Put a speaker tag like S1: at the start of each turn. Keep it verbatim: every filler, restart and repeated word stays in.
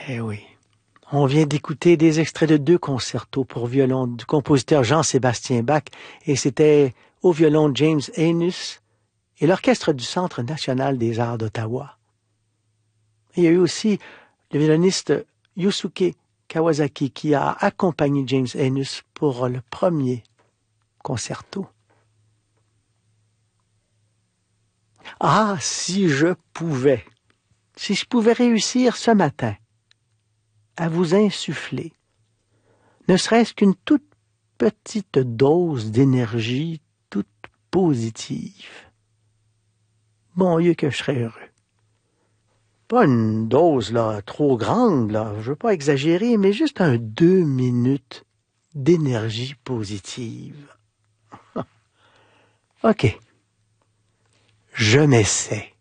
S1: Eh oui. On vient d'écouter des extraits de deux concertos pour violon du compositeur Jean-Sébastien Bach et c'était au violon James Ainus et l'orchestre du Centre national des arts d'Ottawa. Il y a eu aussi le violoniste Yusuke Kawasaki qui a accompagné James Ainus pour le premier concerto. Ah, si je pouvais, si je pouvais réussir ce matin à vous insuffler, ne serait-ce qu'une toute petite dose d'énergie toute positive. Bon Dieu que je serais heureux. Pas une dose là trop grande, là, je veux pas exagérer, mais juste un deux minutes d'énergie positive. OK. Je m'essaie.